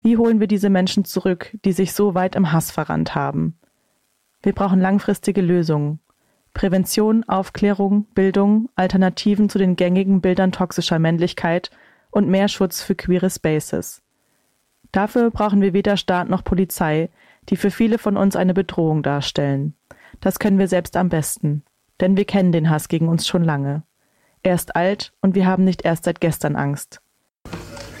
Wie holen wir diese Menschen zurück, die sich so weit im Hass verrannt haben? Wir brauchen langfristige Lösungen. Prävention, Aufklärung, Bildung, Alternativen zu den gängigen Bildern toxischer Männlichkeit und mehr Schutz für queere Spaces. Dafür brauchen wir weder Staat noch Polizei, die für viele von uns eine Bedrohung darstellen. Das können wir selbst am besten, denn wir kennen den Hass gegen uns schon lange. Er ist alt und wir haben nicht erst seit gestern Angst.